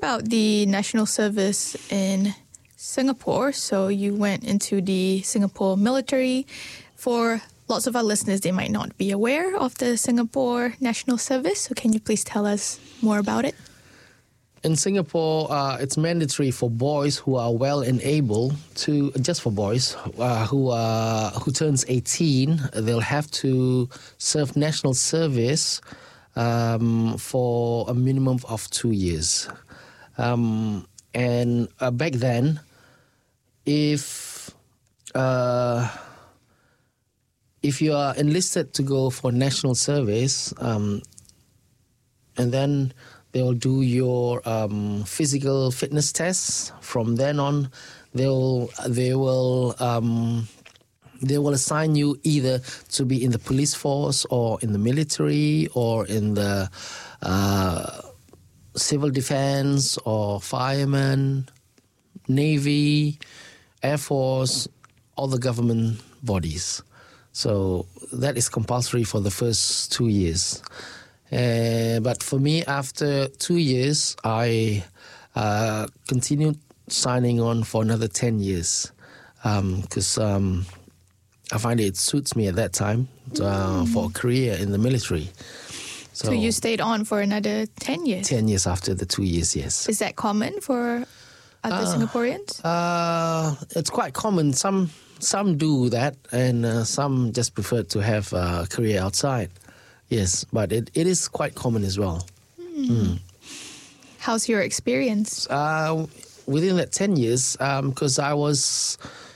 about the national service in Singapore. So you went into the Singapore military. For lots of our listeners, they might not be aware of the Singapore National Service. So can you please tell us more about it? In Singapore, it's mandatory for boys who are well and able to, just for boys who turns 18, they'll have to serve national service for a minimum of 2 years. And back then, if you are enlisted to go for national service, and then they will do your physical fitness tests. From then on, they will assign you either to be in the police force or in the military or in the civil defense or firemen, Navy, Air Force, all the government bodies. So that is compulsory for the first 2 years. But for me, after 2 years, I continued signing on for another 10 years because I find it suits me at that time for a career in the military. So you stayed on for another 10 years? 10 years after the 2 years, yes. Is that common for other Singaporeans? It's quite common. Some do that, and some just prefer to have a career outside. Yes, but it is quite common as well. How's your experience? Within that 10 years, because I was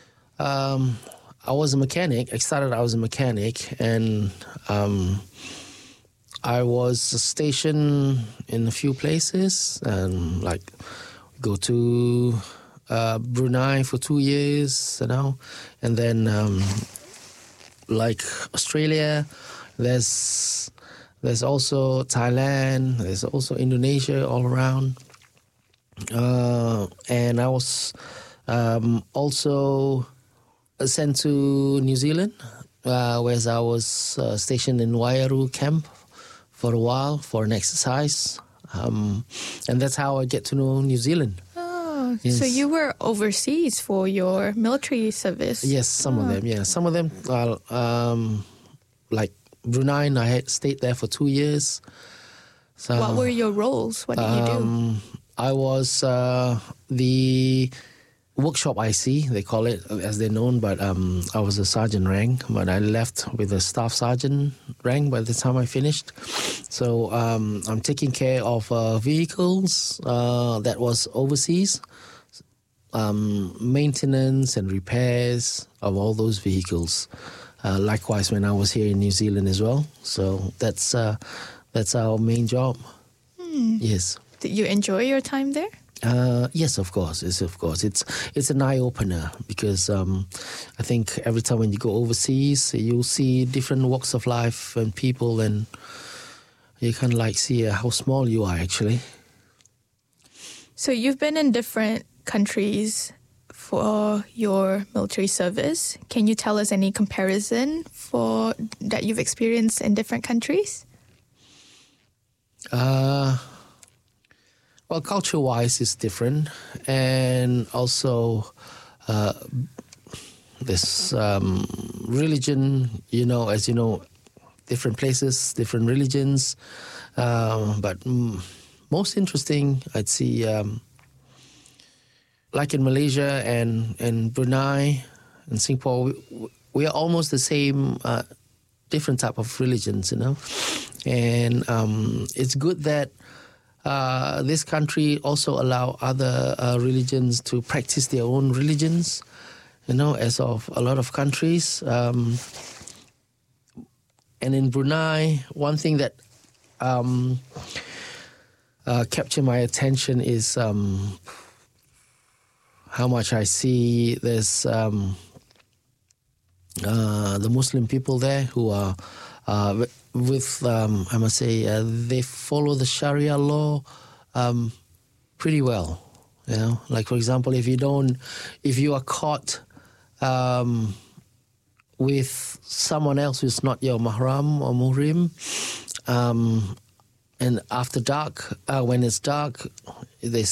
a mechanic. I started out as a mechanic, and I was stationed in a few places, and like go to Brunei for 2 years, and then like Australia. There's also Thailand. There's also Indonesia all around. And I was also sent to New Zealand, where I was stationed in Waiaru camp for a while for an exercise. And that's how I get to know New Zealand. Oh, yes. So you were overseas for your military service? Yes, some of them, yeah. Some of them, like Brunei, I had stayed there for 2 years. So, what were your roles? What did you do? I was the workshop IC, they call it, as they're known, but I was a sergeant rank, but I left with a staff sergeant rank by the time I finished. So I'm taking care of vehicles that was overseas, maintenance and repairs of all those vehicles. Likewise, when I was here in New Zealand as well. So that's our main job. Yes. Did you enjoy your time there? Yes, of course. It's an eye opener because I think every time when you go overseas, you'll see different walks of life and people, and you kind of like see how small you are actually. So you've been in different countries for your military service. Can you tell us any comparison that you've experienced in different countries? Well, culture-wise, it's different, and also this religion. As you know, different places, different religions. But most interesting, I'd see. Like in Malaysia and Brunei and Singapore, we are almost the same, different type of religions, And it's good that this country also allow other religions to practice their own religions, as of a lot of countries. And in Brunei, one thing that captured my attention is how much I see there's the Muslim people there who are I must say, they follow the Sharia law pretty well. Like for example, if you are caught with someone else who's not your mahram or muhrim, and after dark, when it's dark, they